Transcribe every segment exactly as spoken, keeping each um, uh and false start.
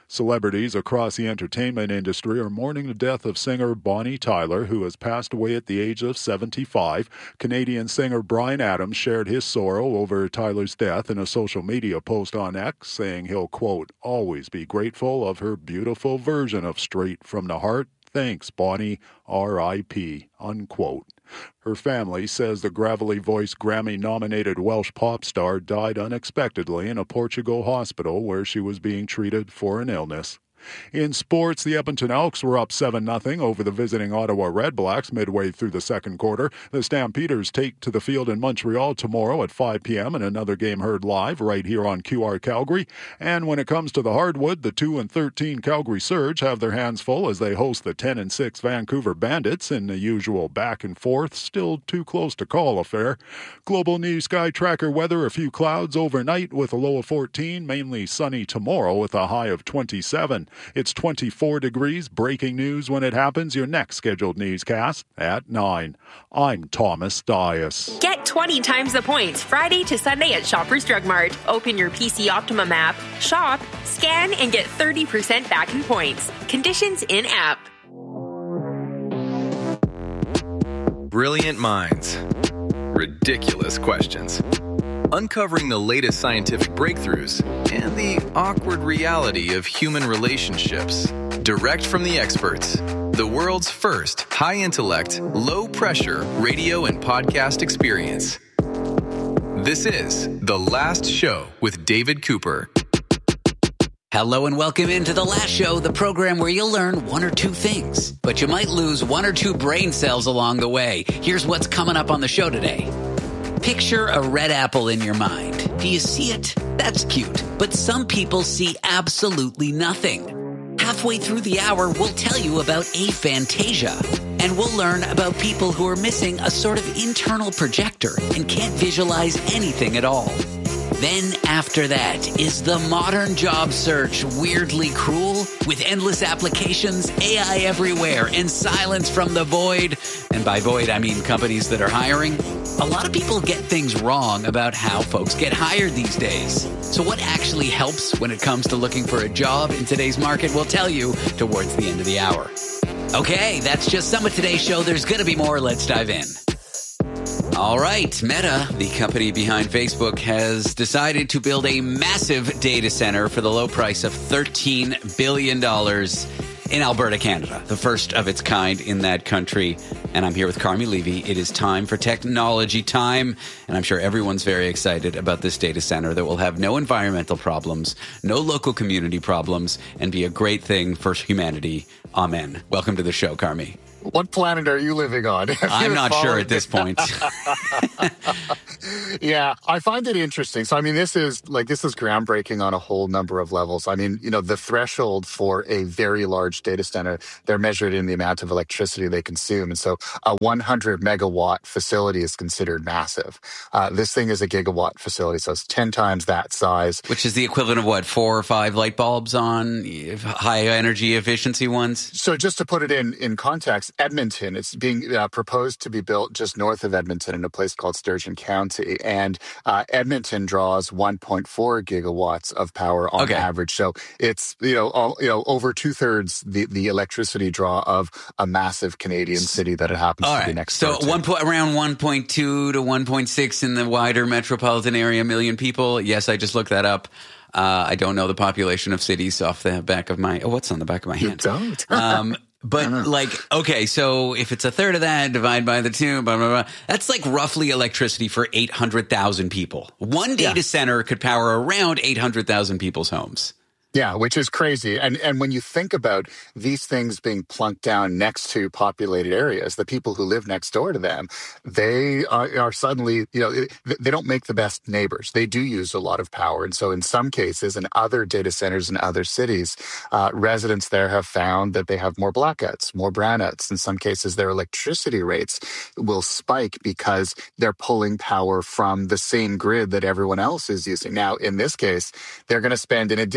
Celebrities across the entertainment industry are mourning the death of singer Bonnie Tyler, who has passed away at the age of seventy-five. Canadian singer Bryan Adams shared his sorrow over Tyler's death in a social media post on X, saying he'll, quote, always be grateful of her beautiful version of Straight from the Heart. Thanks, Bonnie, R I P, unquote. Her family says the gravelly-voiced Grammy-nominated Welsh pop star died unexpectedly in a Portugal hospital where she was being treated for an illness. In sports, the Edmonton Elks were up seven nothing over the visiting Ottawa Redblacks midway through the second quarter. The Stampeders take to the field in Montreal tomorrow at five p.m. in another game heard live right here on Q R Calgary. And when it comes to the hardwood, the two and thirteen Calgary Surge have their hands full as they host the ten and six Vancouver Bandits in the usual back and forth, still too close to call affair. Global News Sky Tracker weather, a few clouds overnight with a low of fourteen, mainly sunny tomorrow with a high of twenty-seven. It's twenty-four degrees. Breaking news when it happens. Your next scheduled newscast at nine. I'm Thomas Dias. Get twenty times the points Friday to Sunday at Shoppers Drug Mart. Open your P C Optimum app, shop, scan, and get thirty percent back in points. Conditions in app. Brilliant minds. Ridiculous questions. Uncovering the latest scientific breakthroughs and the awkward reality of human relationships. Direct from the experts. The world's first high-intellect, low-pressure radio and podcast experience. This is The Last Show with David Cooper. Hello and welcome into The Last Show, the program where you'll learn one or two things, but you might lose one or two brain cells along the way. Here's what's coming up on the show today. Picture a red apple in your mind. Do you see it? That's cute. But some people see absolutely nothing. Halfway through the hour, we'll tell you about aphantasia. And we'll learn about people who are missing a sort of internal projector and can't visualize anything at all. Then after that, is the modern job search weirdly cruel? With endless applications, A I everywhere, and silence from the void. And by void, I mean companies that are hiring. A lot of people get things wrong about how folks get hired these days. So what actually helps when it comes to looking for a job in today's market? We'll tell you towards the end of the hour. Okay, that's just some of today's show. There's going to be more. Let's dive in. All right, Meta, the company behind Facebook, has decided to build a massive data center for the low price of thirteen billion dollars in Alberta, Canada, the first of its kind in that country. And I'm here with Carmi Levy. It is time for technology time, and I'm sure everyone's very excited about this data center that will have no environmental problems, no local community problems, and be a great thing for humanity. Amen. Welcome to the show, Carmi. What planet are you living on? I'm not sure at this point. Yeah, I find it interesting. So, I mean, this is like this is groundbreaking on a whole number of levels. I mean, you know, the threshold for a very large data center, they're measured in the amount of electricity they consume. And so a one hundred megawatt facility is considered massive. Uh, this thing is a gigawatt facility, so it's ten times that size. Which is the equivalent of what, four or five light bulbs on high energy efficiency ones? So just to put it in, in context, Edmonton, it's being uh, proposed to be built just north of Edmonton in a place called Sturgeon County. And uh, Edmonton draws one point four gigawatts of power on okay. average. So it's, you know, all, you know, over two thirds the, the electricity draw of a massive Canadian city that it happens all to right. be next so to. One po- around one point two to one point six in the wider metropolitan area, million people. Yes, I just looked that up. Uh, I don't know the population of cities off the back of my, oh, what's on the back of my hand? You don't? um, But like, okay, so if it's a third of that, divide by the two, blah, blah, blah, that's like roughly electricity for eight hundred thousand people. One data yeah. center could power around eight hundred thousand people's homes. Yeah, which is crazy. And and when you think about these things being plunked down next to populated areas, the people who live next door to them, they are, are suddenly, you know, they don't make the best neighbors. They do use a lot of power. And so in some cases, in other data centers in other cities, uh, residents there have found that they have more blackouts, more brownouts. In some cases, their electricity rates will spike because they're pulling power from the same grid that everyone else is using. Now, in this case, they're going to spend, in addition to the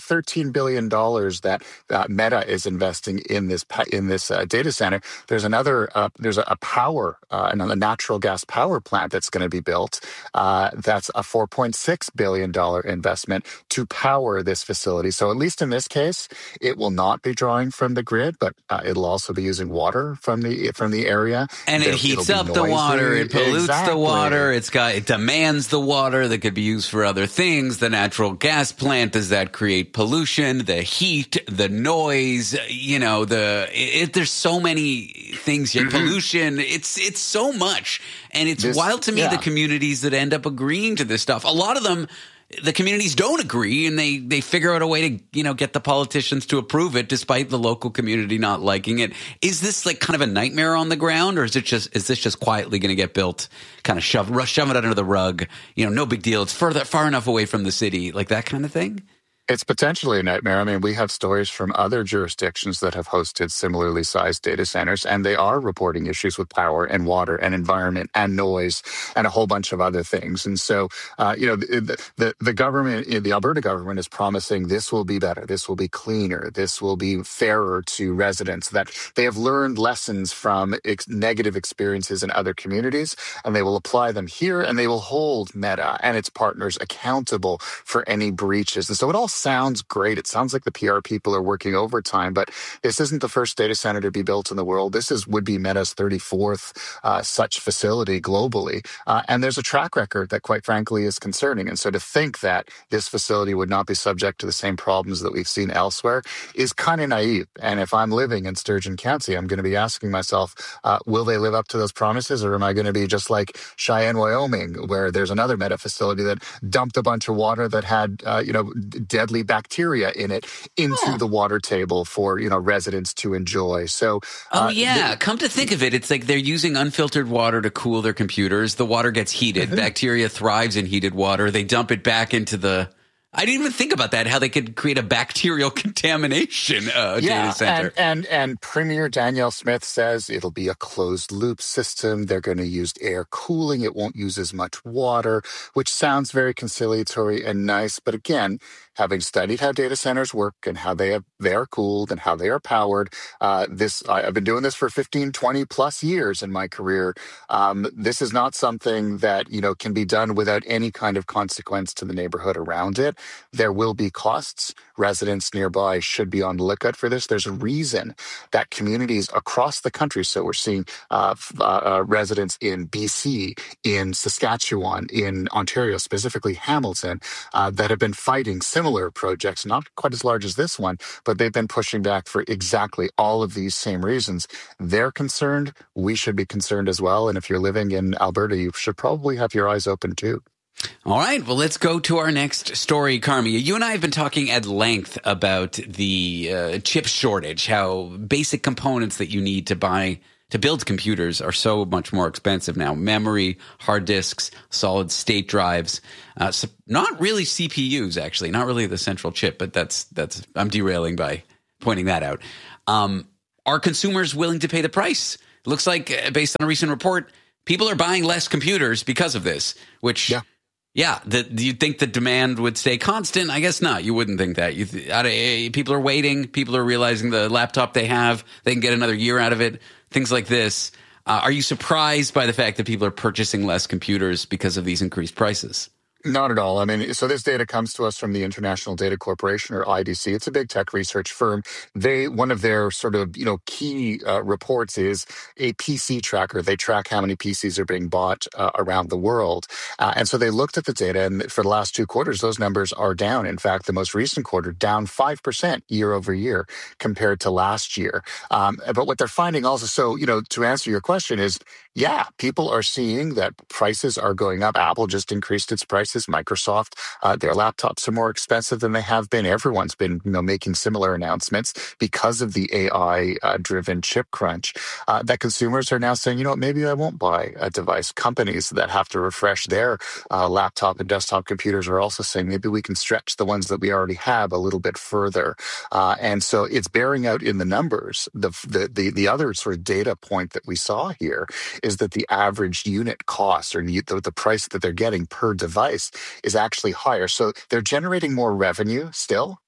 thirteen billion dollars that uh, Meta is investing in this in this uh, data center, there's another uh, there's a, a power uh, another natural gas power plant that's going to be built. Uh, that's a four point six billion dollars investment to power this facility. So at least in this case, it will not be drawing from the grid, but uh, it'll also be using water from the from the area. And it There- heats it'll up be the noisy. water, it pollutes Exactly. the water, it's got it demands the water that could be used for other things. The natural gas plant, does that create pollution? The heat, the noise, you know, the it, there's so many things here. Pollution, it's it's so much. And it's This- wild to me yeah. the communities that end up agreeing to this stuff. A lot of them, the communities don't agree, and they, they figure out a way to, you know, get the politicians to approve it despite the local community not liking it. Is this like kind of a nightmare on the ground, or is it just is this just quietly going to get built, kind of shove rush shove it under the rug? You know, no big deal. It's further far enough away from the city, like that kind of thing. It's potentially a nightmare. I mean, we have stories from other jurisdictions that have hosted similarly sized data centers, and they are reporting issues with power and water and environment and noise and a whole bunch of other things. And so, uh, you know, the, the, the government, the Alberta government is promising this will be better, this will be cleaner, this will be fairer to residents, that they have learned lessons from ex- negative experiences in other communities, and they will apply them here, and they will hold Meta and its partners accountable for any breaches. And so it all sounds great. It sounds like the P R people are working overtime, but this isn't the first data center to be built in the world. This is would be Meta's thirty-fourth uh, such facility globally. Uh, and there's a track record that, quite frankly, is concerning. And so to think that this facility would not be subject to the same problems that we've seen elsewhere is kind of naive. And if I'm living in Sturgeon County, I'm going to be asking myself, uh, will they live up to those promises? Or am I going to be just like Cheyenne, Wyoming, where there's another Meta facility that dumped a bunch of water that had, uh, you know, deadly bacteria in it into Oh. the water table for, you know, residents to enjoy. So, Oh, uh, yeah. the- Come to think of it, it's like they're using unfiltered water to cool their computers. The water gets heated. Bacteria thrives in heated water. They dump it back into the. I didn't even think about that, how they could create a bacterial contamination uh, yeah, data center. and, and and Premier Danielle Smith says it'll be a closed loop system. They're going to use air cooling. It won't use as much water, which sounds very conciliatory and nice. But again, having studied how data centers work and how they have, they are cooled and how they are powered, uh, this I, I've been doing this for fifteen, twenty plus years in my career. Um, this is not something that, you know, can be done without any kind of consequence to the neighborhood around it. There will be costs. Residents nearby should be on the lookout for this. There's a reason that communities across the country, so we're seeing uh, f- uh, uh, residents in B C, in Saskatchewan, in Ontario, specifically Hamilton, uh, that have been fighting similar projects, not quite as large as this one, but they've been pushing back for exactly all of these same reasons. They're concerned. We should be concerned as well. And if you're living in Alberta, you should probably have your eyes open too. All right, well, let's go to our next story, Carmi. You and I have been talking at length about the uh, chip shortage, how basic components that you need to buy to build computers are so much more expensive now. Memory, hard disks, solid state drives, uh, so not really C P Us, actually, not really the central chip, but that's that's I'm derailing by pointing that out. Um, are consumers willing to pay the price? It looks like, uh, based on a recent report, people are buying less computers because of this, which... Yeah. Yeah, the, do you think the demand would stay constant? I guess not. You wouldn't think that. You th- out of, eh, people are waiting. People are realizing the laptop they have, they can get another year out of it. Things like this. Uh, are you surprised by the fact that people are purchasing less computers because of these increased prices? Not at all. I mean, so this data comes to us from the International Data Corporation, or I D C. It's a big tech research firm. They, one of their sort of, you know, key uh, reports is a P C tracker. They track how many P Cs are being bought uh, around the world. Uh, and so they looked at the data, and for the last two quarters, those numbers are down. In fact, the most recent quarter, down five percent year over year compared to last year. Um, but what they're finding also, so, you know, to answer your question is, yeah, people are seeing that prices are going up. Apple just increased its prices. Microsoft, uh, their laptops are more expensive than they have been. Everyone's been, you know, making similar announcements because of the A I-driven uh, chip crunch. Uh, that consumers are now saying, you know what, maybe I won't buy a device. Companies that have to refresh their uh, laptop and desktop computers are also saying maybe we can stretch the ones that we already have a little bit further. Uh, and so it's bearing out in the numbers. The, the the the other sort of data point that we saw here is that the average unit cost, or the, the price that they're getting per device, is actually higher. So they're generating more revenue still,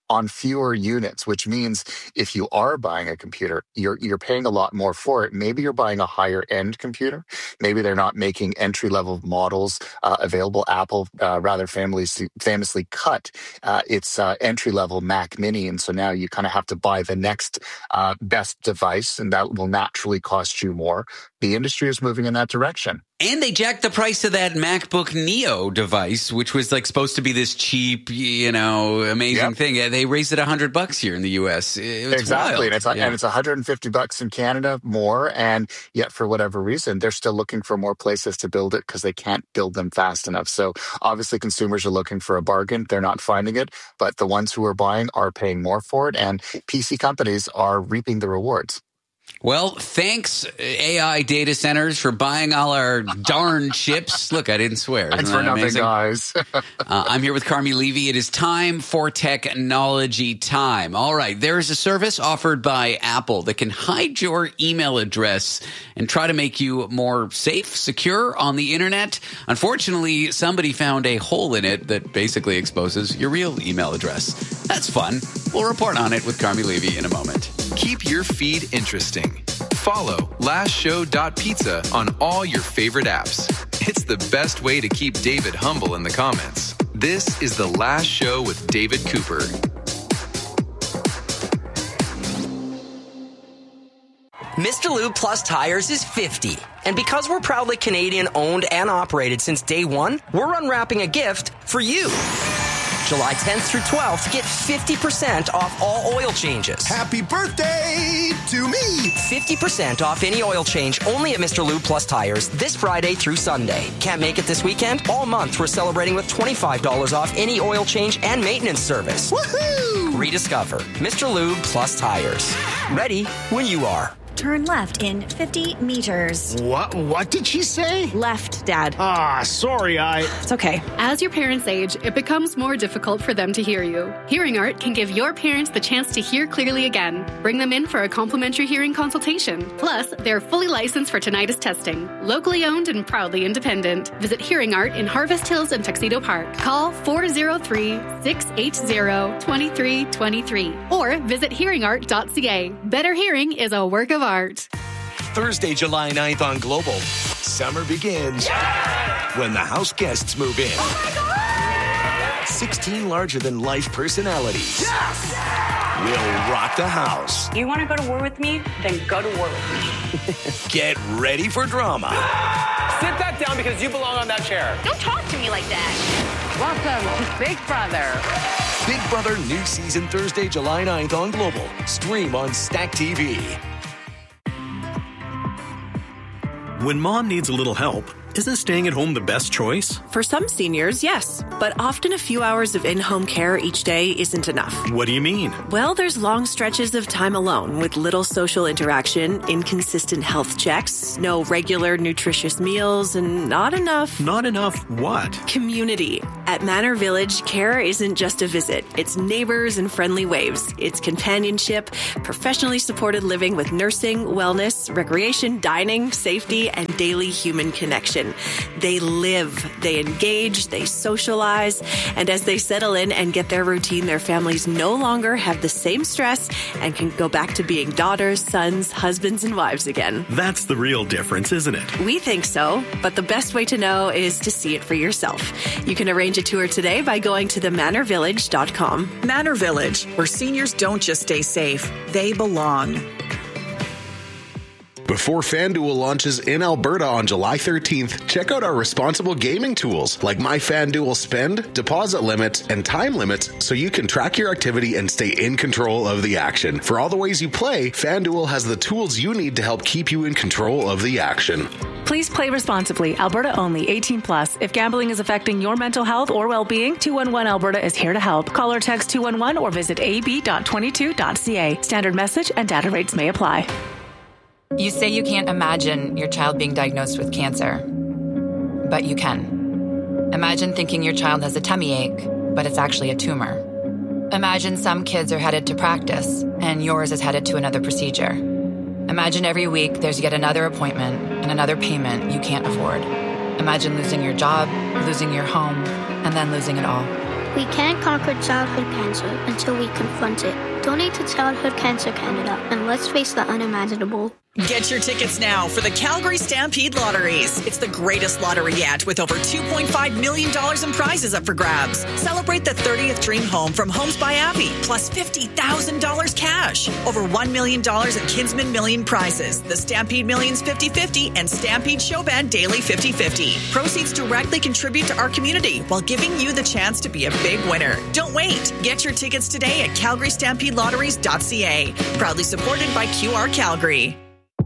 on fewer units, which means if you are buying a computer, you're you're paying a lot more for it. Maybe you're buying a higher end computer. Maybe they're not making entry level models uh, available. Apple uh, rather famously famously cut uh, its uh, entry level Mac Mini, and so now you kind of have to buy the next uh, best device, and that will naturally cost you more. The industry is moving in that direction. And they jacked the price of that MacBook Neo device, which was like supposed to be this cheap, you know, amazing yep. thing. They raised it a hundred bucks here in the U S. It's exactly, wild. and it's yeah. and it's one hundred fifty bucks in Canada more. And yet, for whatever reason, they're still looking for more places to build it because they can't build them fast enough. So obviously, consumers are looking for a bargain. They're not finding it, but the ones who are buying are paying more for it, and P C companies are reaping the rewards. Well, thanks, A I data centers, for buying all our darn chips. Look, I didn't swear. Thanks for nothing, amazing? guys. uh, I'm here with Carmi Levy. It is time for technology time. All right, there is a service offered by Apple that can hide your email address and try to make you more safe, secure on the internet. Unfortunately, somebody found a hole in it that basically exposes your real email address. That's fun. We'll report on it with Carmi Levy in a moment. Keep your feed interesting. Follow last show dot pizza on all your favorite apps. It's the best way to keep David humble in the comments. This is The Last Show with David Cooper. Mister Lube Plus Tires is fifty. And because we're proudly Canadian owned and operated since day one, we're unwrapping a gift for you. July tenth through twelfth, get fifty percent off all oil changes. Happy birthday to me! fifty percent off any oil change only at Mister Lube Plus Tires this Friday through Sunday. Can't make it this weekend? All month we're celebrating with twenty-five dollars off any oil change and maintenance service. Woohoo! Rediscover Mister Lube Plus Tires. Ready when you are. Turn left in fifty meters. What? What did she say? Left, Dad. Ah, sorry, I... It's okay. As your parents age, it becomes more difficult for them to hear you. Hearing Art can give your parents the chance to hear clearly again. Bring them in for a complimentary hearing consultation. Plus, they're fully licensed for tinnitus testing. Locally owned and proudly independent. Visit Hearing Art in Harvest Hills and Tuxedo Park. Call four oh three, six eight zero, two three two three or visit hearing art dot c a. Better hearing is a work of art. Thursday, July ninth on Global. Summer begins yeah! when the house guests move in. Oh my God! sixteen larger-than-life personalities yes! will rock the house. You want to go to war with me? Then go to war with me. Get ready for drama. Sit back down because you belong on that chair. Don't talk to me like that. Welcome to Big Brother. Big Brother new season Thursday, July ninth on Global. Stream on Stack T V. When mom needs a little help, isn't staying at home the best choice? For some seniors, yes. But often a few hours of in-home care each day isn't enough. What do you mean? Well, there's long stretches of time alone with little social interaction, inconsistent health checks, no regular nutritious meals, and not enough... Not enough what? Community. At Manor Village, care isn't just a visit. It's neighbors and friendly waves. It's companionship, professionally supported living with nursing, wellness, recreation, dining, safety, and daily human connection. They live, they engage, they socialize, and as they settle in and get their routine, their families no longer have the same stress and can go back to being daughters, sons, husbands, and wives again. That's the real difference, isn't it? We think so, but the best way to know is to see it for yourself. You can arrange a tour today by going to the manor village dot com. Manor Village, where seniors don't just stay safe, they belong. Before FanDuel launches in Alberta on July thirteenth, check out our responsible gaming tools like My FanDuel Spend, deposit limits, and time limits so you can track your activity and stay in control of the action. For all the ways you play, FanDuel has the tools you need to help keep you in control of the action. Please play responsibly. Alberta only. eighteen plus. If gambling is affecting your mental health or well-being, two one one Alberta is here to help. Call or text two one one or visit a b dot twenty-two dot c a. Standard message and data rates may apply. You say you can't imagine your child being diagnosed with cancer, but you can. Imagine thinking your child has a tummy ache, but it's actually a tumor. Imagine some kids are headed to practice, and yours is headed to another procedure. Imagine every week there's yet another appointment and another payment you can't afford. Imagine losing your job, losing your home, and then losing it all. We can't conquer childhood cancer until we confront it. Donate to Childhood Cancer Canada, and let's face the unimaginable. Get your tickets now for the Calgary Stampede Lotteries. It's the greatest lottery yet, with over two point five million dollars in prizes up for grabs. Celebrate the thirtieth dream home from Homes by Abbey, plus fifty thousand dollars cash. Over one million dollars in Kinsman Million prizes, the Stampede Millions fifty-fifty, and Stampede Showband Daily fifty-fifty. Proceeds directly contribute to our community while giving you the chance to be a big winner. Don't wait. Get your tickets today at calgary stampede lotteries dot c a. Proudly supported by Q R Calgary.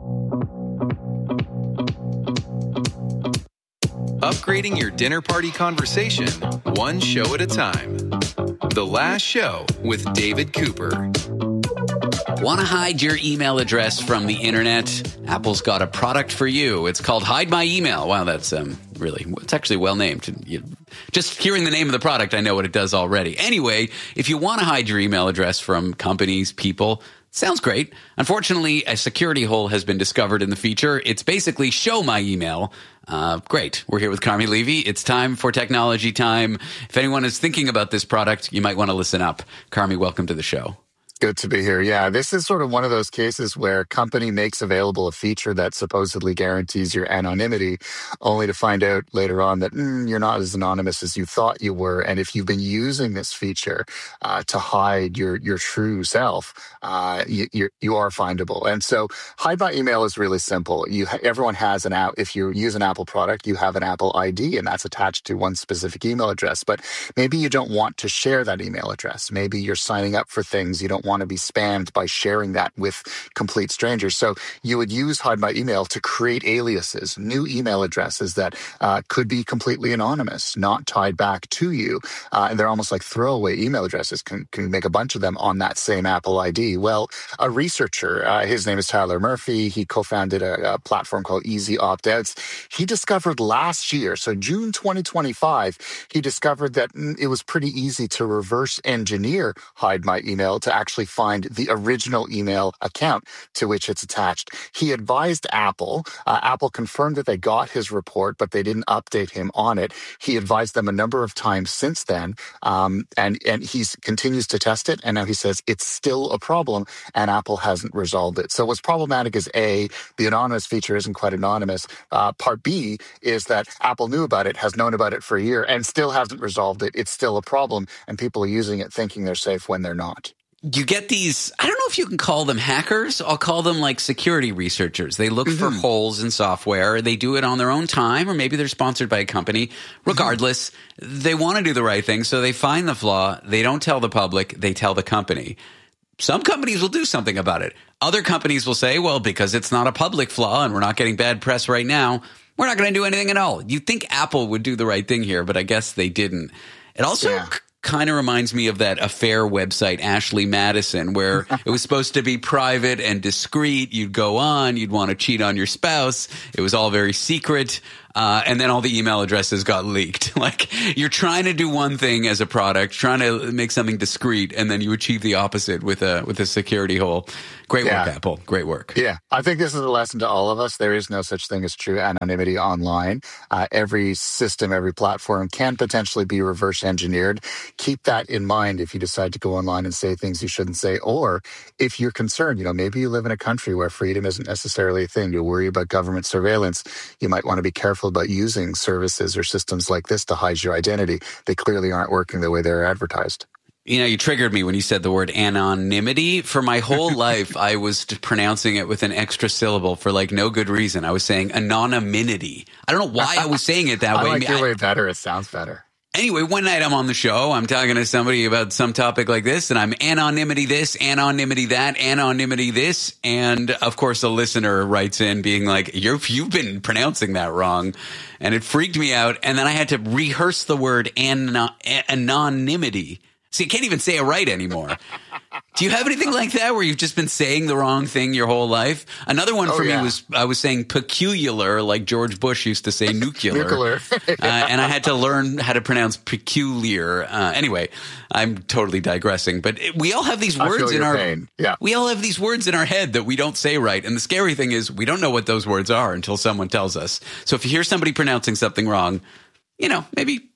Upgrading your dinner party conversation, one show at a time. The Last Show with David Cooper. Want to hide your email address from the internet? Apple's got a product for you. It's called Hide My Email. Wow, that's um, really, it's actually well named. You, just hearing the name of the product, I know what it does already. Anyway, if you want to hide your email address from companies, people, sounds great. Unfortunately, a security hole has been discovered in the feature. It's basically show my email. Uh, great. We're here with Carmi Levy. It's time for technology time. If anyone is thinking about this product, you might want to listen up. Carmi, welcome to the show. Good to be here. Yeah, this is sort of one of those cases where a company makes available a feature that supposedly guarantees your anonymity, only to find out later on that mm, you're not as anonymous as you thought you were. And if you've been using this feature uh, to hide your your true self, uh, you you're, you are findable. And so, Hide My Email is really simple. You everyone has an app. If you use an Apple product, you have an Apple I D, and that's attached to one specific email address. But maybe you don't want to share that email address. Maybe you're signing up for things you don't want want to be spammed by sharing that with complete strangers. So you would use Hide My Email to create aliases, new email addresses that uh, could be completely anonymous, not tied back to you. Uh, and they're almost like throwaway email addresses. Can, can make a bunch of them on that same Apple I D. Well, a researcher, uh, his name is Tyler Murphy. He co-founded a, a platform called Easy Opt-Outs. He discovered last year, so June twenty twenty-five, he discovered that mm, it was pretty easy to reverse engineer Hide My Email to actually find the original email account to which it's attached. He advised Apple. Uh, Apple confirmed that they got his report, but they didn't update him on it. He advised them a number of times since then, um, and and he continues to test it. And now he says it's still a problem, and Apple hasn't resolved it. So what's problematic is A, the anonymous feature isn't quite anonymous. Uh, part B is that Apple knew about it, has known about it for a year, and still hasn't resolved it. It's still a problem, and people are using it thinking they're safe when they're not. You get these, I don't know if you can call them hackers. I'll call them like security researchers. They look mm-hmm. for holes in software. They do it on their own time, or maybe they're sponsored by a company. Regardless, mm-hmm. they want to do the right thing, so they find the flaw. They don't tell the public. They tell the company. Some companies will do something about it. Other companies will say, well, because it's not a public flaw and we're not getting bad press right now, we're not going to do anything at all. You'd think Apple would do the right thing here, but I guess they didn't. It also yeah. kind of reminds me of that affair website, Ashley Madison, where it was supposed to be private and discreet. You'd go on, you'd want to cheat on your spouse. It was all very secret. Uh, and then all the email addresses got leaked. Like, you're trying to do one thing as a product, trying to make something discreet, and then you achieve the opposite with a with a security hole. Great yeah. work, Apple. Great work. Yeah. I think this is a lesson to all of us. There is no such thing as true anonymity online. Uh, every system, every platform can potentially be reverse engineered. Keep that in mind if you decide to go online and say things you shouldn't say, or if you're concerned, you know, maybe you live in a country where freedom isn't necessarily a thing. You worry about government surveillance. You might want to be careful about using services or systems like this to hide your identity. They clearly aren't working the way they're advertised. You know, you triggered me when you said the word anonymity. For my whole life, I was pronouncing it with an extra syllable for like no good reason. I was saying anonymity. I don't know why I was saying it that I way. I like your I, way better. It sounds better. Anyway, one night I'm on the show. I'm talking to somebody about some topic like this, and I'm anonymity this, anonymity that, anonymity this. And, of course, a listener writes in being like, You're, you've been pronouncing that wrong. And it freaked me out. And then I had to rehearse the word an- anonymity. See, I can't even say it right anymore. Do you have anything like that where you've just been saying the wrong thing your whole life? Another one oh, for yeah. me was I was saying peculiar, like George Bush used to say nuclear. nuclear. uh, and I had to learn how to pronounce peculiar. Uh, anyway, I'm totally digressing. But it, we all have these words I feel in your our pain. Yeah. We all have these words in our head that we don't say right. And the scary thing is we don't know what those words are until someone tells us. So if you hear somebody pronouncing something wrong, you know, maybe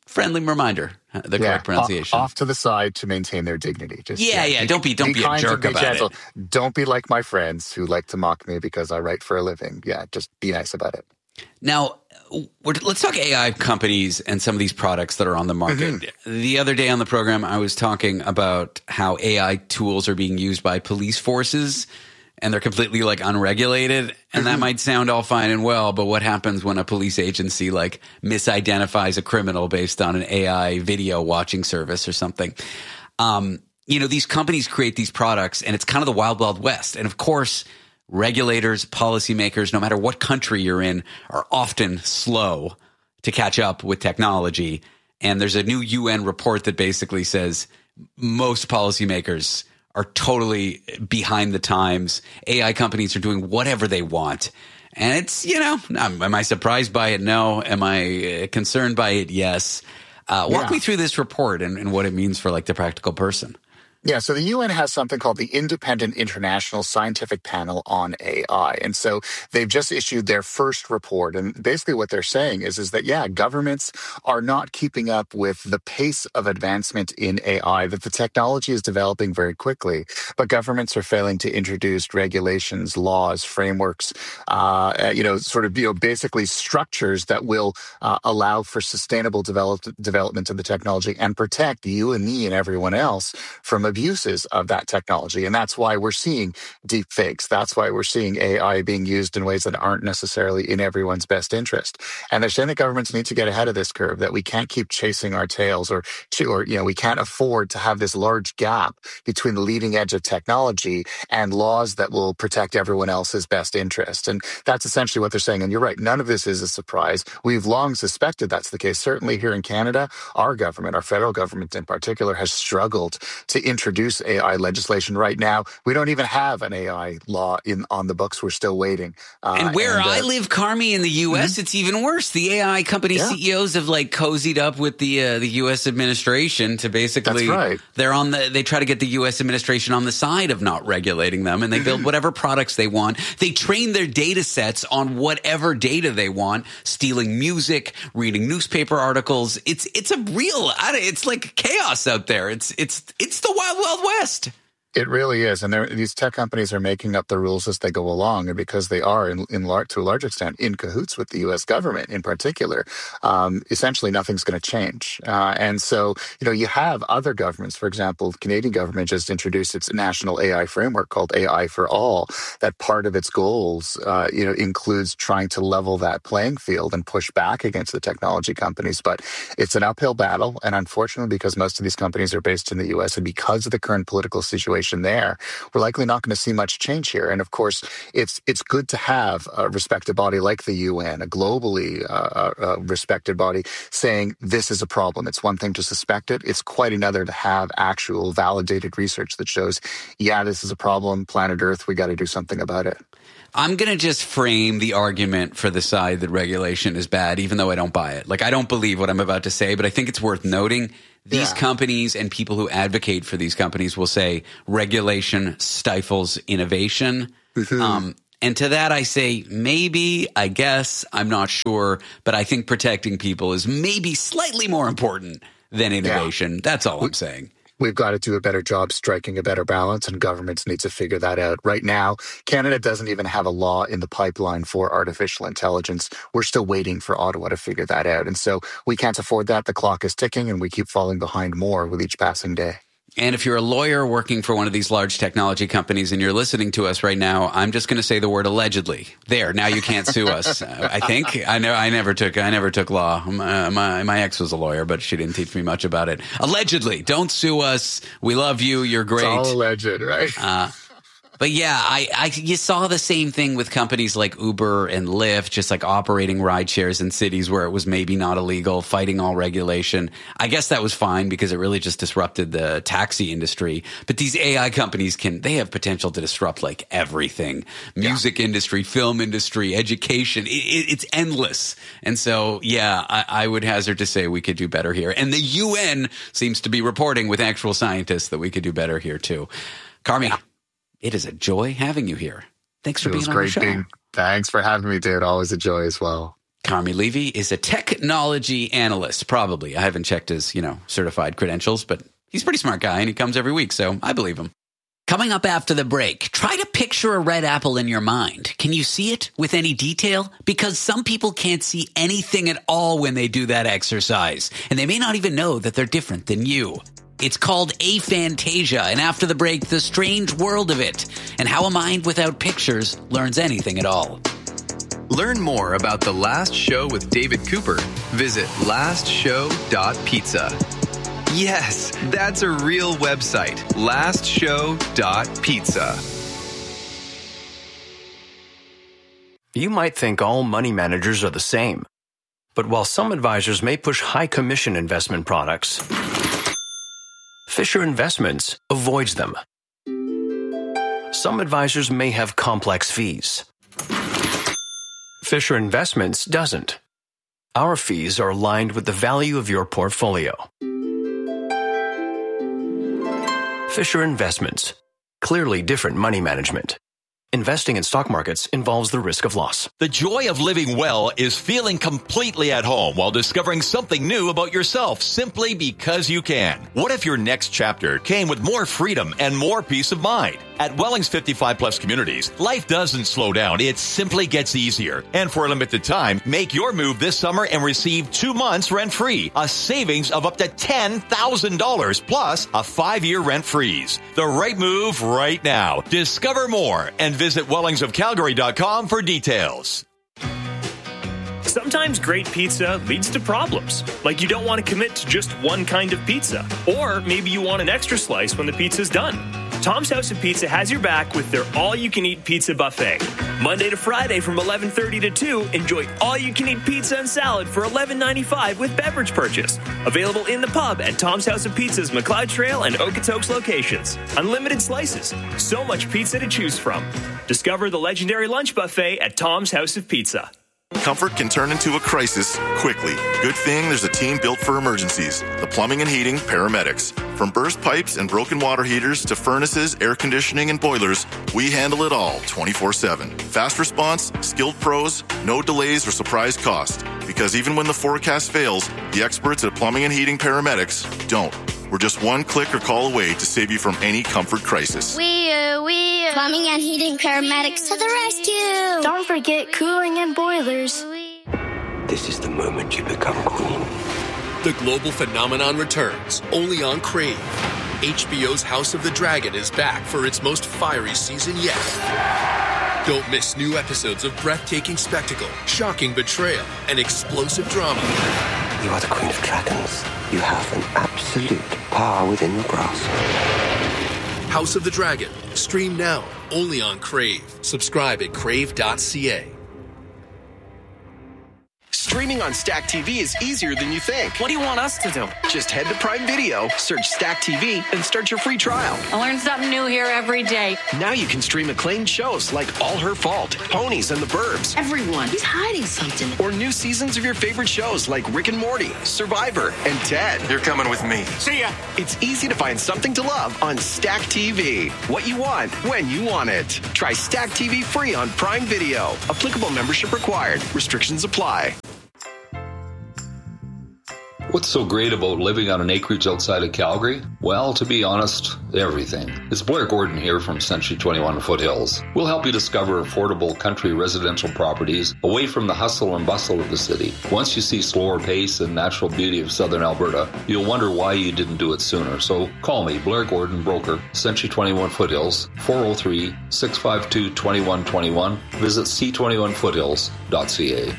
friendly reminder, the yeah, correct pronunciation. Off, off to the side to maintain their dignity. Just yeah, yeah. Be, don't be don't be, be a jerk about gentle. it. Don't be like my friends who like to mock me because I write for a living. Yeah, just be nice about it. Now, we're, let's talk A I companies and some of these products that are on the market. Mm-hmm. The other day on the program, I was talking about how A I tools are being used by police forces, and they're completely like unregulated. And mm-hmm. that might sound all fine and well, but what happens when a police agency like misidentifies a criminal based on an A I video watching service or something? Um, you know, these companies create these products, and it's kind of the wild, wild west. And of course, regulators, policymakers, no matter what country you're in, are often slow to catch up with technology. And there's a new U N report that basically says most policymakers are totally behind the times. A I companies are doing whatever they want. And it's, you know, am I surprised by it? No. Am I concerned by it? Yes. Uh, walk yeah. me through this report and, and what it means for like the practical person. Yeah, so the U N has something called the Independent International Scientific Panel on A I. And so they've just issued their first report. And basically what they're saying is, is that, yeah, governments are not keeping up with the pace of advancement in A I, that the technology is developing very quickly, but governments are failing to introduce regulations, laws, frameworks, uh, you know, sort of, you know, basically structures that will uh, allow for sustainable develop- development of the technology and protect you and me and everyone else from abuses of that technology. And that's why we're seeing deep fakes. That's why we're seeing A I being used in ways that aren't necessarily in everyone's best interest. And they're saying that governments need to get ahead of this curve, that we can't keep chasing our tails, or, or you know, we can't afford to have this large gap between the leading edge of technology and laws that will protect everyone else's best interest. And that's essentially what they're saying. And you're right, none of this is a surprise. We've long suspected that's the case. Certainly here in Canada, our government, our federal government in particular, has struggled to introduce introduce A I legislation. Right now, we don't even have an A I law in on the books. We're still waiting. Uh, and where and, uh, I live, Carmi, in the U S, mm-hmm. it's even worse. The A I company yeah. C E Os have like cozied up with the uh, the U S administration to basically. That's right. They're on the. They try to get the U S administration on the side of not regulating them, and they build whatever products they want. They train their data sets on whatever data they want, stealing music, reading newspaper articles. It's it's a real. It's like chaos out there. It's it's it's the wild. Wild West. It really is. And these tech companies are making up the rules as they go along. And because they are, in, in lar- to a large extent, in cahoots with the U S government in particular, um, essentially nothing's going to change. Uh, and so, you know, you have other governments. For example, the Canadian government just introduced its national A I framework called A I for All. That part of its goals, uh, you know, includes trying to level that playing field and push back against the technology companies. But it's an uphill battle. And unfortunately, because most of these companies are based in the U S and because of the current political situation there, we're likely not going to see much change here. And of course, it's it's good to have a respected body like the U N, a globally uh, uh, respected body, saying this is a problem. It's one thing to suspect it. It's quite another to have actual validated research that shows, yeah, this is a problem, planet Earth, we got to do something about it. I'm going to just frame the argument for the side that regulation is bad, even though I don't buy it. Like, I don't believe what I'm about to say, but I think it's worth noting. These yeah. companies and people who advocate for these companies will say regulation stifles innovation. Mm-hmm. Um, and to that, I say maybe, I guess, I'm not sure, but I think protecting people is maybe slightly more important than innovation. Yeah. That's all I'm saying. We've got to do a better job striking a better balance, and governments need to figure that out. Right now, Canada doesn't even have a law in the pipeline for artificial intelligence. We're still waiting for Ottawa to figure that out. And so we can't afford that. The clock is ticking, and we keep falling behind more with each passing day. And if you're a lawyer working for one of these large technology companies and you're listening to us right now, I'm just going to say the word allegedly. There, now you can't sue us. uh, I think I know. I never took. I never took law. My, my my ex was a lawyer, but she didn't teach me much about it. Allegedly, don't sue us. We love you. You're great. It's all alleged, right? Uh, But yeah, I, I you saw the same thing with companies like Uber and Lyft, just like operating ride shares in cities where it was maybe not illegal, fighting all regulation. I guess that was fine because it really just disrupted the taxi industry. But these A I companies can, they have potential to disrupt like everything. Music yeah. industry, film industry, education. It, it, it's endless. And so, yeah, I, I would hazard to say we could do better here. And the U N seems to be reporting with actual scientists that we could do better here too. Carmi. Yeah. It is a joy having you here. Thanks for it being was on great the show. Being, thanks for having me, dude. Always a joy as well. Carmi Levy is a technology analyst, probably. I haven't checked his, you know, certified credentials, but he's a pretty smart guy, and he comes every week, so I believe him. Coming up after the break, try to picture a red apple in your mind. Can you see it with any detail? Because some people can't see anything at all when they do that exercise, and they may not even know that they're different than you. It's called aphantasia, and after the break, the strange world of it, and how a mind without pictures learns anything at all. Learn more about The Last Show with David Cooper. Visit last show dot pizza. Yes, that's a real website. last show dot pizza. You might think all money managers are the same. But while some advisors may push high commission investment products, Fisher Investments avoids them. Some advisors may have complex fees. Fisher Investments doesn't. Our fees are aligned with the value of your portfolio. Fisher Investments. Clearly different money management. Investing in stock markets involves the risk of loss. The joy of living well is feeling completely at home while discovering something new about yourself simply because you can. What if your next chapter came with more freedom and more peace of mind? At Wellings fifty-five plus communities, life doesn't slow down. It simply gets easier. And for a limited time, make your move this summer and receive two months rent-free, a savings of up to ten thousand dollars, plus a five-year rent freeze. The right move right now. Discover more and visit wellings of calgary dot com for details. Sometimes great pizza leads to problems, like you don't want to commit to just one kind of pizza, or maybe you want an extra slice when the pizza's done. Tom's House of Pizza has your back with their all-you-can-eat pizza buffet. Monday to Friday from eleven thirty to two, enjoy all-you-can-eat pizza and salad for eleven ninety-five with beverage purchase. Available in the pub at Tom's House of Pizza's McLeod Trail and Okotoks locations. Unlimited slices. So much pizza to choose from. Discover the legendary lunch buffet at Tom's House of Pizza. Comfort can turn into a crisis quickly. Good thing there's a team built for emergencies. The Plumbing and Heating Paramedics. From burst pipes and broken water heaters to furnaces, air conditioning, and boilers, we handle it all twenty-four seven. Fast response, skilled pros, no delays or surprise cost. Because even when the forecast fails, the experts at Plumbing and Heating Paramedics don't. We're just one click or call away to save you from any comfort crisis. We are, we are. Plumbing and Heating Paramedics to the rescue. Don't forget cooling and boilers. This is the moment you become queen. The global phenomenon returns, only on Crave. H B O's House of the Dragon is back for its most fiery season yet. Don't miss new episodes of breathtaking spectacle, shocking betrayal, and explosive drama. You are the Queen of Dragons. You have an absolute power within your grasp. House of the Dragon. Stream now, only on Crave. Subscribe at crave dot c a. Streaming on Stack T V is easier than you think. What do you want us to do? Just head to Prime Video, search Stack T V, and start your free trial. I learn something new here every day. Now you can stream acclaimed shows like All Her Fault, Ponies, and The Burbs. Everyone is hiding something. Or new seasons of your favorite shows like Rick and Morty, Survivor, and Ted. You're coming with me. See ya! It's easy to find something to love on Stack T V. What you want, when you want it. Try Stack T V free on Prime Video. Applicable membership required. Restrictions apply. What's so great about living on an acreage outside of Calgary? Well, to be honest, everything. It's Blair Gordon here from Century twenty-one Foothills. We'll help you discover affordable country residential properties away from the hustle and bustle of the city. Once you see slower pace and natural beauty of southern Alberta, you'll wonder why you didn't do it sooner. So call me, Blair Gordon, broker, Century twenty-one Foothills, four oh three, six five two, two one two one. Visit c twenty-one foothills dot c a.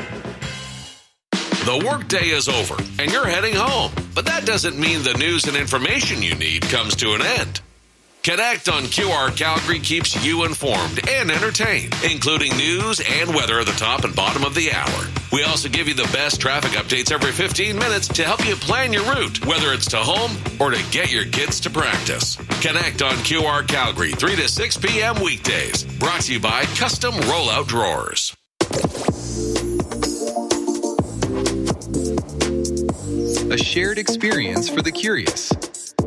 The workday is over, and you're heading home. But that doesn't mean the news and information you need comes to an end. Connect on Q R Calgary keeps you informed and entertained, including news and weather at the top and bottom of the hour. We also give you the best traffic updates every fifteen minutes to help you plan your route, whether it's to home or to get your kids to practice. Connect on Q R Calgary, three to six p.m. weekdays. Brought to you by Custom Rollout Drawers. A shared experience for the curious.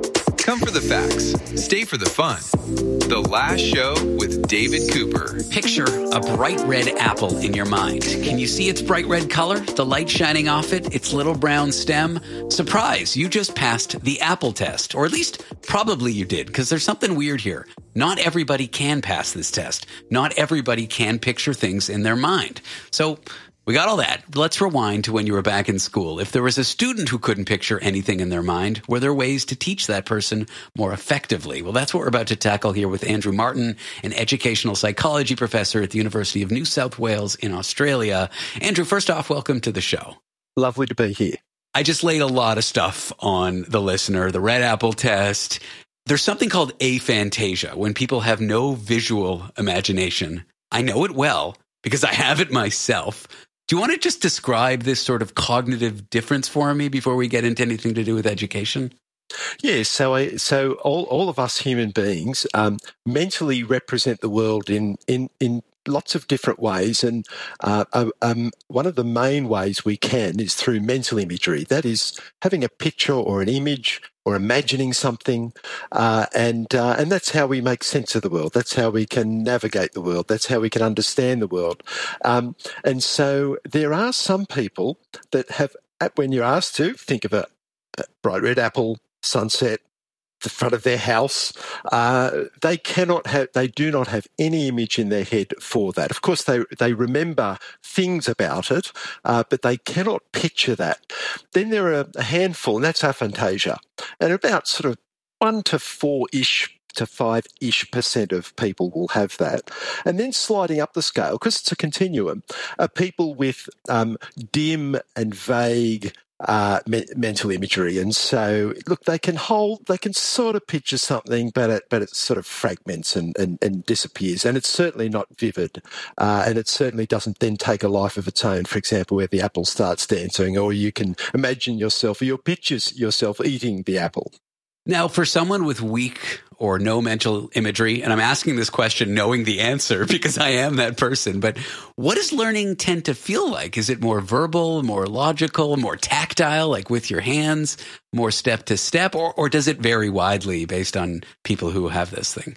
Come for the facts. Stay for the fun. The Last Show with David Cooper. Picture a bright red apple in your mind. Can you see its bright red color? The light shining off it, its little brown stem? Surprise, you just passed the apple test. Or at least, probably you did, because there's something weird here. Not everybody can pass this test. Not everybody can picture things in their mind. So, we got all that. Let's rewind to when you were back in school. If there was a student who couldn't picture anything in their mind, were there ways to teach that person more effectively? Well, that's what we're about to tackle here with Andrew Martin, an educational psychology professor at the University of New South Wales in Australia. Andrew, first off, welcome to the show. Lovely to be here. I just laid a lot of stuff on the listener, the red apple test. There's something called aphantasia, when people have no visual imagination. I know it well because I have it myself. Do you want to just describe this sort of cognitive difference for me before we get into anything to do with education? Yeah, so I, so all, all of us human beings um, mentally represent the world in in in lots of different ways, and uh, um, one of the main ways we can is through mental imagery. That is having a picture or an image or imagining something, uh, and uh, and that's how we make sense of the world. That's how we can navigate the world. That's how we can understand the world. Um, and so there are some people that have, when you're asked to think of a, a bright red apple, sunset, the front of their house, uh, they cannot have, they do not have any image in their head for that. Of course, they they remember things about it, uh, but they cannot picture that. Then there are a handful, and that's aphantasia, and about sort of one to four-ish to five-ish percent of people will have that. And then sliding up the scale, because it's a continuum, are people with um, dim and vague Uh, me- mental imagery, and so look, they can hold, they can sort of picture something, but it but it sort of fragments and, and, and disappears, and it's certainly not vivid, uh, and it certainly doesn't then take a life of its own. For example, where the apple starts dancing, or you can imagine yourself, or you picture yourself eating the apple. Now, for someone with weak or no mental imagery, and I'm asking this question knowing the answer because I am that person, but what does learning tend to feel like? Is it more verbal, more logical, more tactile, like with your hands, more step to step, or, or does it vary widely based on people who have this thing?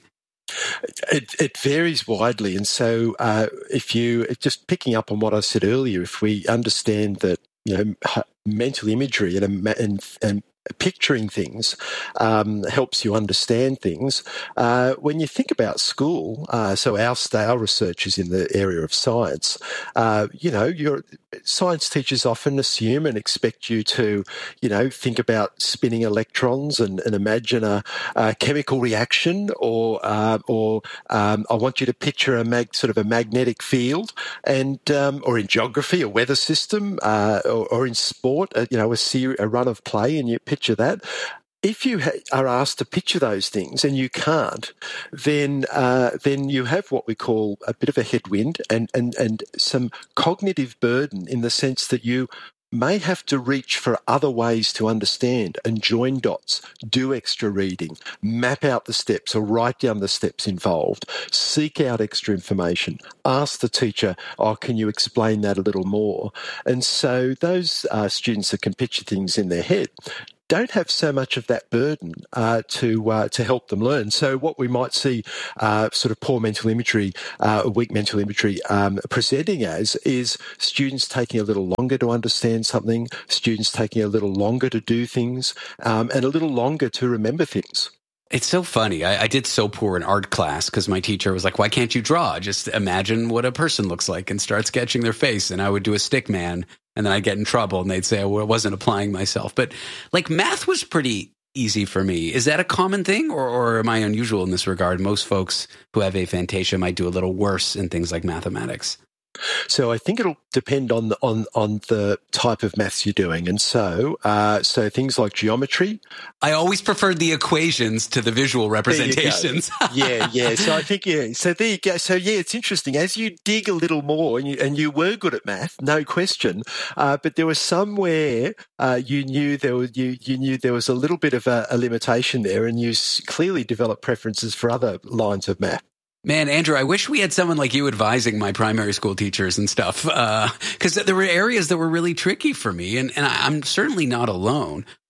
It, it varies widely. And so uh, if you, just picking up on what I said earlier, if we understand that, you know, mental imagery and, and, and picturing things um, helps you understand things. Uh, when you think about school, uh, so our, our research is in the area of science, uh, you know, your science teachers often assume and expect you to, you know, think about spinning electrons and, and imagine a, a chemical reaction, or uh, or um, I want you to picture a mag, sort of a magnetic field, and um, or in geography, a weather system, uh, or, or in sport, uh, you know, a, ser- a run of play, and you picture that. If you ha- are asked to picture those things and you can't, then uh, then you have what we call a bit of a headwind and, and, and some cognitive burden, in the sense that you may have to reach for other ways to understand and join dots, do extra reading, map out the steps or write down the steps involved, seek out extra information, ask the teacher, oh, can you explain that a little more? And so those uh, students that can picture things in their head don't have so much of that burden uh, to uh, to help them learn. So what we might see uh, sort of poor mental imagery, uh, weak mental imagery um, presenting as is students taking a little longer to understand something, students taking a little longer to do things, um, and a little longer to remember things. It's so funny. I, I did so poor in art class because my teacher was like, why can't you draw? Just imagine what a person looks like and start sketching their face. And I would do a stick man, and then I'd get in trouble and they'd say I wasn't applying myself. But like math was pretty easy for me. Is that a common thing, or, or am I unusual in this regard? Most folks who have aphantasia might do a little worse in things like mathematics. So I think it'll depend on the, on on the type of maths you're doing, and so uh, so things like geometry. I always preferred the equations to the visual representations. yeah, yeah. So I think yeah. So there you go. So yeah, it's interesting as you dig a little more, and you, and you were good at math, no question. Uh, but there was somewhere uh, you knew there was you you knew there was a little bit of a, a limitation there, and you clearly developed preferences for other lines of math. Man, Andrew, I wish we had someone like you advising my primary school teachers and stuff, because uh, there were areas that were really tricky for me, and, and I'm certainly not alone.